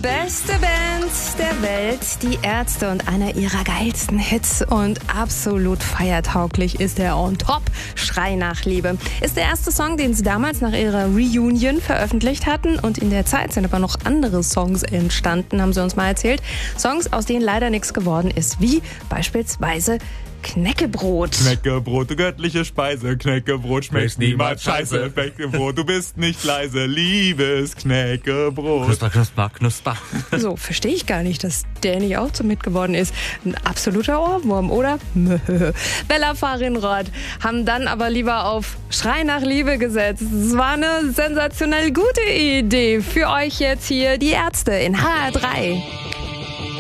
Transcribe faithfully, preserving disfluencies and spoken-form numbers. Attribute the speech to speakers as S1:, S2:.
S1: Beste Band der Welt, die Ärzte, und einer ihrer geilsten Hits und absolut feiertauglich ist der On Top, Schrei nach Liebe. Ist der erste Song, den sie damals nach ihrer Reunion veröffentlicht hatten, und in der Zeit sind aber noch andere Songs entstanden, haben sie uns mal erzählt. Songs, aus denen leider nichts geworden ist, wie beispielsweise Knäckebrot.
S2: Knäckebrot, du göttliche Speise. Knäckebrot schmeckt niemals scheiße. Knäckebrot, du bist nicht leise. Liebes Knäckebrot.
S3: Knusper, knusper, knusper.
S1: So, verstehe ich gar nicht, dass der nicht auch zum Hit geworden ist. Ein absoluter Ohrwurm, oder? Bella Farinrod haben dann aber lieber auf Schrei nach Liebe gesetzt. Es war eine sensationell gute Idee. Für euch jetzt hier die Ärzte in H R drei.